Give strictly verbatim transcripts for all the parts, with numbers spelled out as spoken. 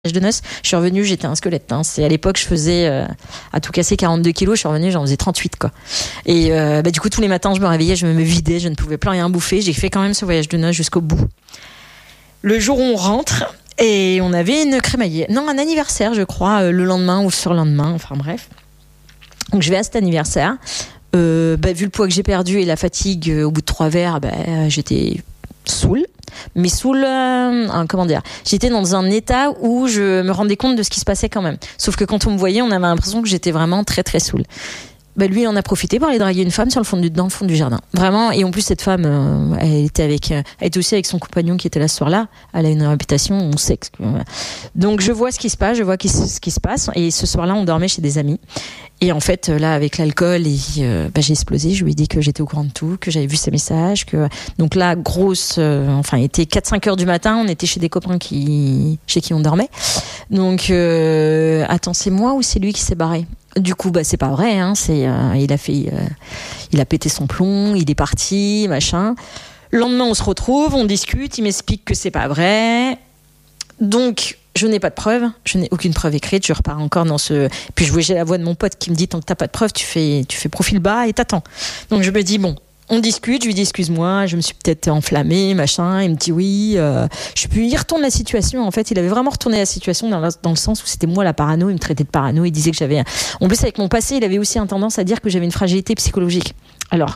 de noces, je suis revenue, j'étais un squelette. Hein. C'est à l'époque, je faisais euh, à tout casser quarante-deux kilos, je suis revenue, j'en faisais trente-huit quoi. Et euh, bah, du coup, tous les matins, je me réveillais, je me vidais, je ne pouvais plus rien bouffer. J'ai fait quand même ce voyage de noces jusqu'au bout. Le jour où on rentre, et on avait une crémaillère, non, un anniversaire, je crois, euh, le lendemain ou le surlendemain, enfin bref. Donc je vais à cet anniversaire. Euh, bah, vu le poids que j'ai perdu et la fatigue, euh, au bout de trois verres, bah, euh, j'étais saoule. Mais saoule, euh, comment dire, j'étais dans un état où je me rendais compte de ce qui se passait quand même. Sauf que quand on me voyait, on avait l'impression que j'étais vraiment très très saoule. Bah lui, il en a profité pour aller draguer une femme sur le fond du, dans le fond du jardin. Vraiment. Et en plus, cette femme, euh, elle était avec, euh, elle était aussi avec son compagnon qui était là ce soir-là. Elle a une réputation, on sait que, euh, donc je vois ce qui se passe, je vois qui, ce qui se passe. Et ce soir-là, on dormait chez des amis. Et en fait, là, avec l'alcool, et, euh, bah, j'ai explosé. Je lui ai dit que j'étais au courant de tout, que j'avais vu ses messages, que, donc là, grosse, euh, enfin, il était quatre cinq heures du matin, on était chez des copains qui, chez qui on dormait. Donc, euh, attends, c'est moi ou c'est lui qui s'est barré? Du coup, bah, c'est pas vrai, hein, c'est, euh, il a fait, euh, il a pété son plomb, il est parti, machin. Le lendemain, on se retrouve, on discute, il m'explique que c'est pas vrai. Donc, je n'ai pas de preuves, je n'ai aucune preuve écrite, je repars encore dans ce... Puis je vois, j'ai la voix de mon pote qui me dit, tant que t'as pas de preuves, tu fais, tu fais profil bas et t'attends. Donc je me dis, bon, on discute, je lui dis, excuse-moi, je me suis peut-être enflammée, machin. Il me dit, oui, euh, je puis y retourner la situation. En fait, il avait vraiment retourné la situation dans, la, dans le sens où c'était moi la parano, il me traitait de parano, il disait que j'avais... En plus, avec mon passé, il avait aussi une tendance à dire que j'avais une fragilité psychologique. Alors...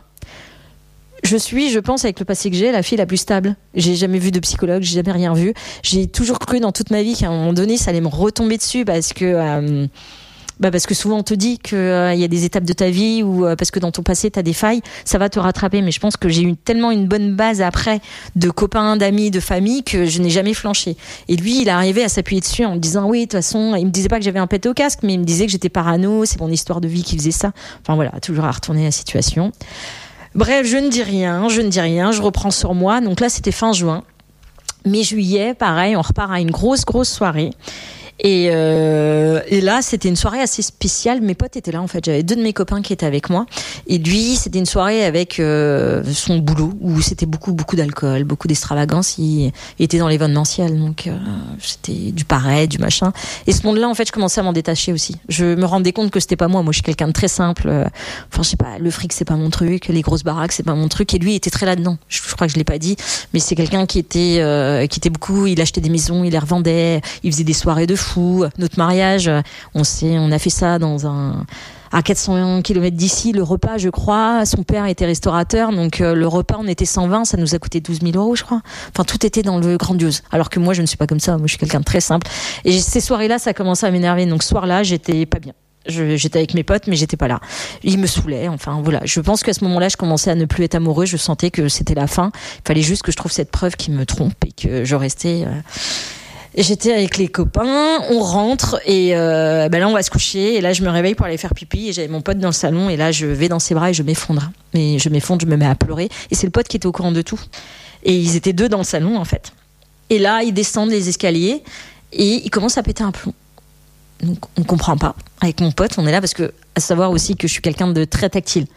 Je suis, je pense, avec le passé que j'ai, la fille la plus stable. J'ai jamais vu de psychologue, j'ai jamais rien vu. J'ai toujours cru dans toute ma vie qu'à un moment donné, ça allait me retomber dessus parce que, euh, bah parce que souvent on te dit qu'il euh, y a des étapes de ta vie ou euh, parce que dans ton passé t'as des failles, ça va te rattraper. Mais je pense que j'ai eu tellement une bonne base après de copains, d'amis, de famille que je n'ai jamais flanché. Et lui, il est arrivé à s'appuyer dessus en me disant oui, de toute façon, il me disait pas que j'avais un pet au casque, mais il me disait que j'étais parano, c'est mon histoire de vie qui faisait ça. Enfin voilà, toujours à retourner la situation. Bref, je ne dis rien, je ne dis rien, je reprends sur moi. Donc là, c'était fin juin. Mi-juillet, pareil, on repart à une grosse, grosse soirée. Et, euh, et là, c'était une soirée assez spéciale. Mes potes étaient là, en fait. J'avais deux de mes copains qui étaient avec moi. Et lui, c'était une soirée avec euh, son boulot, où c'était beaucoup, beaucoup d'alcool, beaucoup d'extravagance. Il, il était dans l'événementiel, donc euh, c'était du pareil, du machin. Et ce monde-là, en fait, je commençais à m'en détacher aussi. Je me rendais compte que c'était pas moi. Moi, je suis quelqu'un de très simple. Enfin, je sais pas, le fric, c'est pas mon truc. Les grosses baraques, c'est pas mon truc. Et lui, il était très là-dedans. Je, je crois que je l'ai pas dit, mais c'est quelqu'un qui était, euh, qui était beaucoup. Il achetait des maisons, il les revendait. Il faisait des soirées de fou. Notre mariage, on s'est, on a fait ça dans un, à quatre cents kilomètres d'ici. Le repas, je crois, son père était restaurateur, donc euh, le repas, on était cent vingt, ça nous a coûté douze mille euros, je crois. Enfin, tout était dans le grandiose. Alors que moi, je ne suis pas comme ça. Moi, je suis quelqu'un de très simple. Et ces soirées-là, ça a commencé à m'énerver. Donc, ce soir-là, j'étais pas bien. Je, j'étais avec mes potes, mais j'étais pas là. Il me saoulait. Enfin, voilà. Je pense qu'à ce moment-là, je commençais à ne plus être amoureux. Je sentais que c'était la fin. Il fallait juste que je trouve cette preuve qui me trompe et que je restais. Euh... J'étais avec les copains, on rentre et euh, ben là on va se coucher et là je me réveille pour aller faire pipi et j'avais mon pote dans le salon et là je vais dans ses bras et je m'effondre. Et je m'effondre, je me mets à pleurer et c'est le pote qui était au courant de tout. Et ils étaient deux dans le salon en fait. Et là ils descendent les escaliers et ils commencent à péter un plomb. Donc on comprend pas. Avec mon pote, on est là parce que à savoir aussi que je suis quelqu'un de très tactile.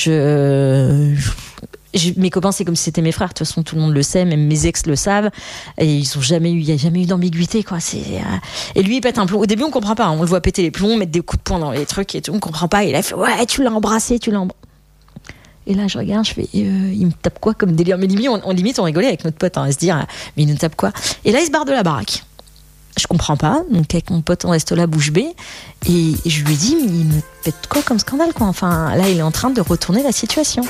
Je, je J'ai, mes copains, c'est comme si c'était mes frères. De toute façon, tout le monde le sait, même mes ex le savent. Et ils ont jamais eu, il y a jamais eu d'ambiguïté, quoi. C'est, euh... Et lui, il pète un plomb. Au début, on comprend pas. Hein. On le voit péter les plombs, mettre des coups de poing dans les trucs et tout. On comprend pas. Et il a fait, ouais, tu l'as embrassé, tu l'as embrassé. Et là, je regarde, je fais, euh, il me tape quoi comme délire? Mais limite, on, on limite, on rigolait avec notre pote, hein, à se dire, mais il nous tape quoi? Et là, il se barre de la baraque. Je comprends pas. Donc, avec mon pote, on reste là, bouche bée. Et je lui dis, mais il me pète quoi comme scandale, quoi? Enfin, là, il est en train de retourner la situation.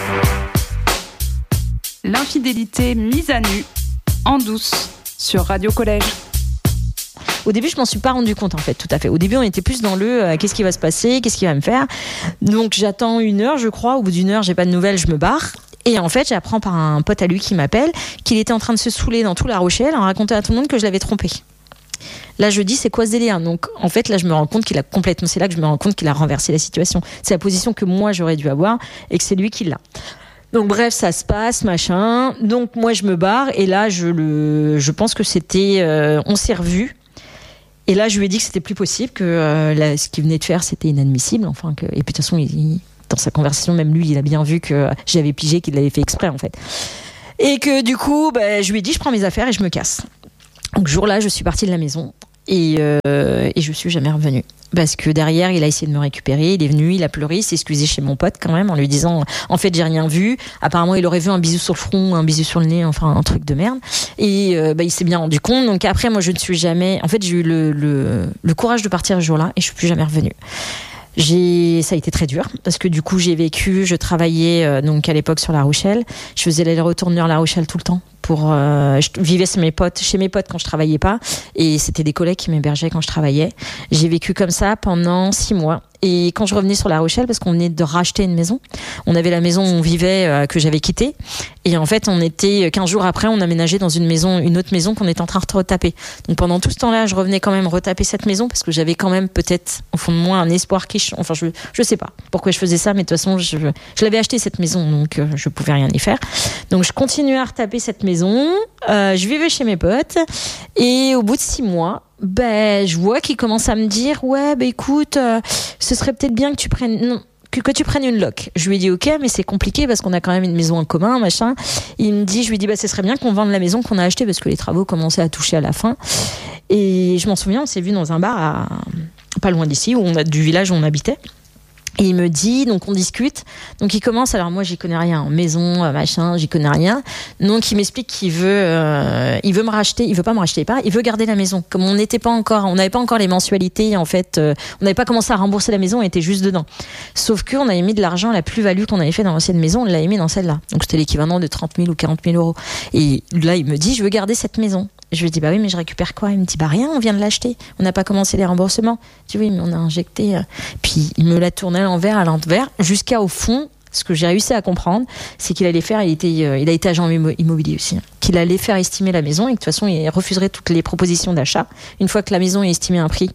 L'infidélité mise à nu, en douce, sur Radio Collège. Au début, je m'en suis pas rendu compte, en fait, tout à fait. Au début, on était plus dans le euh, qu'est-ce qui va se passer, qu'est-ce qu'il va me faire. Donc, j'attends une heure, je crois. Au bout d'une heure, j'ai pas de nouvelles, je me barre. Et en fait, j'apprends par un pote à lui qui m'appelle qu'il était en train de se saouler dans tout La Rochelle en racontant à tout le monde que je l'avais trompé. Là, je dis, c'est quoi ce délire? Donc, en fait, là, je me rends compte qu'il a complètement, c'est là que je me rends compte qu'il a renversé la situation. C'est la position que moi, j'aurais dû avoir et que c'est lui qui l'a. Donc bref, ça se passe, machin. Donc moi je me barre et là je le, je pense que c'était, euh, on s'est revus. Et là je lui ai dit que c'était plus possible, que euh, là, ce qu'il venait de faire c'était inadmissible. Enfin que, et puis de toute façon il, il, dans sa conversation même lui il a bien vu que j'avais pigé qu'il l'avait fait exprès en fait. Et que du coup bah, je lui ai dit je prends mes affaires et je me casse. Donc ce jour-là je suis partie de la maison. Et, euh, et je suis jamais revenue. Parce que derrière, il a essayé de me récupérer. Il est venu, il a pleuré, il s'est excusé chez mon pote quand même en lui disant en fait, j'ai rien vu. Apparemment, il aurait vu un bisou sur le front, un bisou sur le nez, enfin un truc de merde. Et euh, bah, il s'est bien rendu compte. Donc après, moi, je ne suis jamais. En fait, j'ai eu le, le, le courage de partir ce jour-là et je suis plus jamais revenue. J'ai, ça a été très dur parce que du coup j'ai vécu, je travaillais euh, donc à l'époque sur La Rochelle, je faisais l'aller-retour New York La Rochelle tout le temps pour, euh, je vivais chez mes potes, chez mes potes quand je travaillais pas et c'était des collègues qui m'hébergeaient quand je travaillais. J'ai vécu comme ça pendant six mois et quand je revenais sur La Rochelle parce qu'on venait de racheter une maison, on avait la maison où on vivait euh, que j'avais quittée et en fait on était quinze jours après on aménageait dans une maison, une autre maison qu'on était en train de retaper. Donc pendant tout ce temps-là je revenais quand même retaper cette maison parce que j'avais quand même peut-être au fond de moi un espoir qui Enfin, je je sais pas pourquoi je faisais ça, mais de toute façon, je, je l'avais acheté cette maison, donc euh, je pouvais rien y faire. Donc, je continuais à retaper cette maison. Euh, je vivais chez mes potes, et au bout de six mois, ben, je vois qu'ils commencent à me dire, ouais, ben écoute, euh, ce serait peut-être bien que tu prennes. Non. Que, que tu prennes une loc. Je lui ai dit ok, mais c'est compliqué parce qu'on a quand même une maison en commun, machin. Il me dit, je lui ai dit bah ce serait bien qu'on vende la maison qu'on a achetée parce que les travaux commençaient à toucher à la fin. Et je m'en souviens, on s'est vu dans un bar à, pas loin d'ici, où on a, du village où on habitait. Et il me dit, donc on discute, donc il commence, alors moi j'y connais rien, en maison, machin, j'y connais rien, donc il m'explique qu'il veut, euh, il veut me racheter, il veut pas me racheter pas, il veut garder la maison. Comme on n'était pas encore, on n'avait pas encore les mensualités, en fait, euh, on n'avait pas commencé à rembourser la maison, on était juste dedans. Sauf qu'on avait mis de l'argent, la plus-value qu'on avait fait dans l'ancienne maison, on l'avait mis dans celle-là. Donc c'était l'équivalent de trente mille ou quarante mille euros. Et là il me dit, je veux garder cette maison. Je lui dis bah oui mais je récupère quoi? Il me dit bah rien, on vient de l'acheter, on n'a pas commencé les remboursements. Je dis oui mais on a injecté. Puis il me l'a tourné à l'envers, à l'envers, jusqu'à au fond. Ce que j'ai réussi à comprendre, c'est qu'il allait faire, il était, il a été agent immobilier aussi, qu'il allait faire estimer la maison et que de toute façon il refuserait toutes les propositions d'achat. Une fois que la maison est estimée à un prix,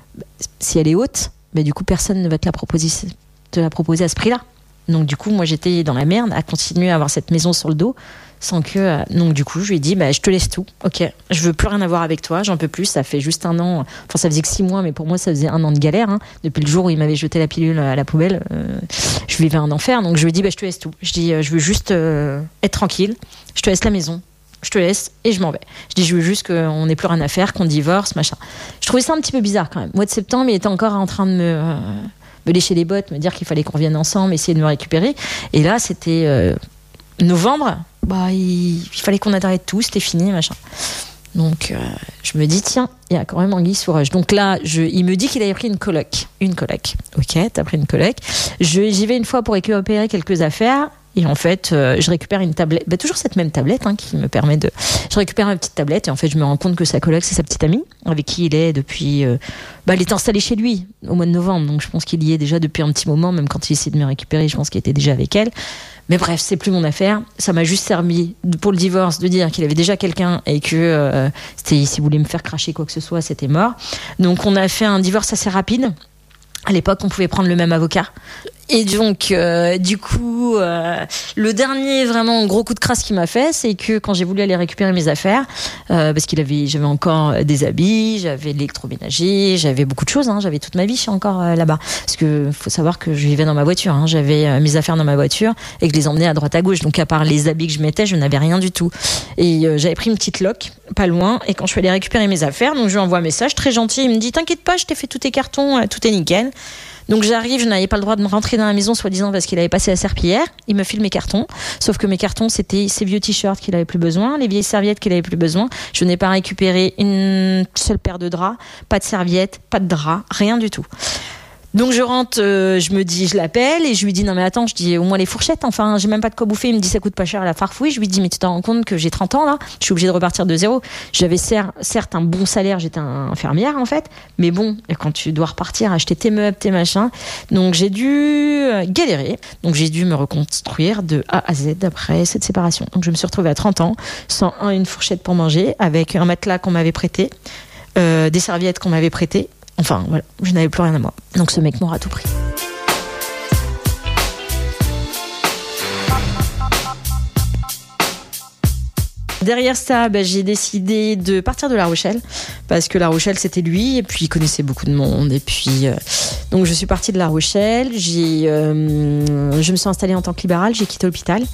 si elle est haute, bah du coup personne ne va te la proposer, te la proposer à ce prix-là. Donc du coup moi j'étais dans la merde à continuer à avoir cette maison sur le dos. Sans que, donc du coup, je lui ai dit, bah, je te laisse tout. Ok, je veux plus rien avoir avec toi, j'en peux plus. Ça fait juste un an. Enfin, ça faisait que six mois, mais pour moi, ça faisait un an de galère. Hein. Depuis le jour où il m'avait jeté la pilule à la poubelle, euh, je vivais un enfer. Donc je lui ai dit, bah, je te laisse tout. Je dis, je veux juste euh, être tranquille. Je te laisse la maison. Je te laisse et je m'en vais. Je dis, je veux juste qu'on n'ait plus rien à faire, qu'on divorce, machin. Je trouvais ça un petit peu bizarre quand même. Mois de septembre, il était encore en train de me, euh, me lécher les bottes, me dire qu'il fallait qu'on revienne ensemble, essayer de me récupérer. Et là, c'était euh, novembre. Bah, il, il fallait qu'on arrête tout, c'était fini, machin. Donc, euh, je me dis, tiens, il y a quand même anguille sous roche. Donc là, je, il me dit qu'il avait pris une coloc. Une coloc. Ok, t'as pris une coloc. Je, j'y vais une fois pour récupérer quelques affaires. Et en fait, euh, je récupère une tablette, bah, toujours cette même tablette hein, qui me permet de. Je récupère une petite tablette et en fait, je me rends compte que sa coloc, c'est sa petite amie avec qui il est depuis. Euh, bah, elle est installée chez lui au mois de novembre, donc je pense qu'il y est déjà depuis un petit moment. Même quand il essaie de me récupérer, je pense qu'il était déjà avec elle. Mais bref, c'est plus mon affaire. Ça m'a juste servi pour le divorce de dire qu'il avait déjà quelqu'un et que euh, c'était, s'il voulait me faire cracher quoi que ce soit, c'était mort. Donc, on a fait un divorce assez rapide. À l'époque, on pouvait prendre le même avocat. Et donc, euh, du coup, euh, le dernier vraiment gros coup de crasse qu'il m'a fait, c'est que quand j'ai voulu aller récupérer mes affaires, euh, parce qu'il avait, j'avais encore des habits, j'avais l'électroménager, j'avais beaucoup de choses, hein, j'avais toute ma vie, je suis encore euh, là-bas. Parce que faut savoir que je vivais dans ma voiture, hein, j'avais euh, mes affaires dans ma voiture et que je les emmenais à droite à gauche. Donc, à part les habits que je mettais, je n'avais rien du tout. Et euh, j'avais pris une petite loc, pas loin. Et quand je suis allée récupérer mes affaires, donc je lui envoie un message très gentil. Il me dit, t'inquiète pas, je t'ai fait tous tes cartons, euh, tout est nickel. Donc j'arrive, je n'avais pas le droit de me rentrer dans la maison soi-disant parce qu'il avait passé la serpillière. Il me file mes cartons, sauf que mes cartons c'était ses vieux t-shirts qu'il avait plus besoin, les vieilles serviettes qu'il avait plus besoin. Je n'ai pas récupéré une seule paire de draps, pas de serviettes, pas de draps, rien du tout. Donc je rentre, euh, je me dis, je l'appelle et je lui dis non mais attends, je dis au moins les fourchettes, enfin j'ai même pas de quoi bouffer. Il me dit ça coûte pas cher à la farfouille. Je lui dis mais tu te rends compte que j'ai trente ans là, je suis obligée de repartir de zéro. J'avais certes un bon salaire, j'étais infirmière en fait, mais bon quand tu dois repartir acheter tes meubles, tes machins, donc j'ai dû galérer. Donc j'ai dû me reconstruire de A à Z après cette séparation. Donc je me suis retrouvée à trente ans sans un une fourchette pour manger, avec un matelas qu'on m'avait prêté, euh, des serviettes qu'on m'avait prêtées. Enfin, voilà, je n'avais plus rien à moi. Donc ce mec m'aura tout pris. Derrière ça, bah, j'ai décidé de partir de La Rochelle parce que La Rochelle c'était lui et puis il connaissait beaucoup de monde et puis euh, donc je suis partie de La Rochelle. J'ai, euh, je me suis installée en tant que libérale, j'ai quitté l'hôpital.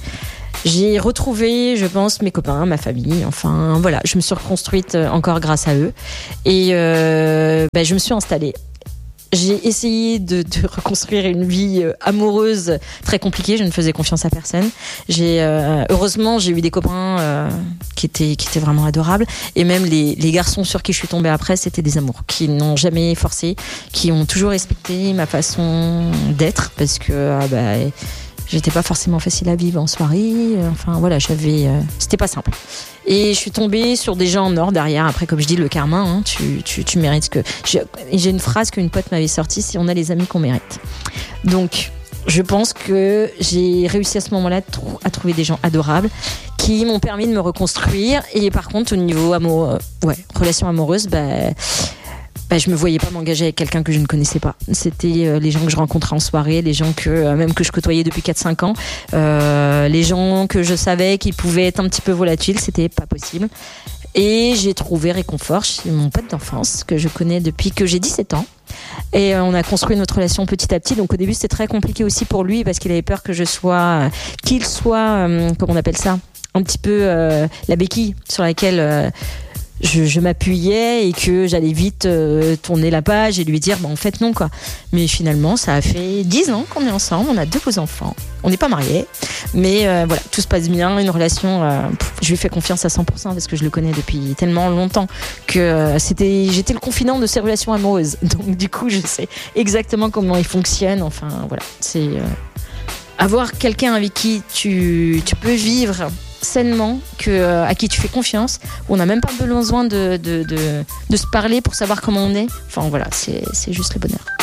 J'ai retrouvé, je pense, mes copains, ma famille. Enfin, voilà, je me suis reconstruite encore grâce à eux. Et euh, ben, je me suis installée. J'ai essayé de, de reconstruire une vie amoureuse très compliquée. Je ne faisais confiance à personne. J'ai euh, heureusement j'ai eu des copains euh, qui étaient qui étaient vraiment adorables. Et même les les garçons sur qui je suis tombée après, c'était des amours qui n'ont jamais forcé, qui ont toujours respecté ma façon d'être parce que ah bah, j'étais pas forcément facile à vivre en soirée. Enfin voilà, j'avais, euh, c'était pas simple. Et je suis tombée sur des gens en or derrière. Après, comme je dis, le karma, hein, tu, tu, tu mérites ce que. J'ai, j'ai une phrase qu'une pote m'avait sortie, si on a les amis qu'on mérite. Donc, je pense que j'ai réussi à ce moment-là à trouver des gens adorables qui m'ont permis de me reconstruire. Et par contre, au niveau amour, ouais, relation amoureuse, bah. Bah, je me voyais pas m'engager avec quelqu'un que je ne connaissais pas. C'était euh, les gens que je rencontrais en soirée, les gens que euh, même que je côtoyais depuis quatre cinq ans, euh, les gens que je savais qui pouvaient être un petit peu volatiles, c'était pas possible. Et j'ai trouvé réconfort chez mon pote d'enfance que je connais depuis que j'ai dix-sept ans. Et euh, on a construit notre relation petit à petit. Donc au début c'était très compliqué aussi pour lui parce qu'il avait peur que je sois, euh, qu'il soit, euh, comment on appelle ça, un petit peu euh, la béquille sur laquelle euh, Je, je m'appuyais et que j'allais vite euh, tourner la page et lui dire bah, en fait non quoi. Mais finalement ça a fait dix ans qu'on est ensemble, on a deux beaux enfants, on n'est pas mariés mais euh, voilà, tout se passe bien, une relation euh, pff, je lui fais confiance à cent pour cent parce que je le connais depuis tellement longtemps que euh, c'était, j'étais le confident de ses relations amoureuses, donc du coup je sais exactement comment il fonctionne. Enfin voilà, c'est euh, avoir quelqu'un avec qui tu, tu peux vivre sainement, que, euh, à qui tu fais confiance, où on n'a même pas besoin de, de, de, de se parler pour savoir comment on est. Enfin voilà, c'est, c'est juste le bonheur.